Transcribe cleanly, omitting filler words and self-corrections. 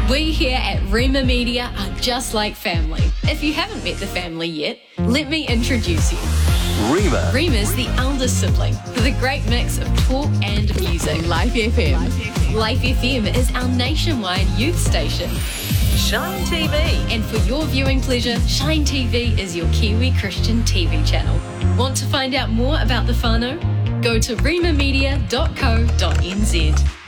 We here at Rema Media are just like family. If you haven't met the family yet, let me introduce you. Rema. Rema's the elder sibling with a great mix of talk and music. Life FM. Life FM is our nationwide youth station. Shine TV. And for your viewing pleasure, Shine TV is your Kiwi Christian TV channel. Want to find out more about the whānau? Go to remamedia.co.nz.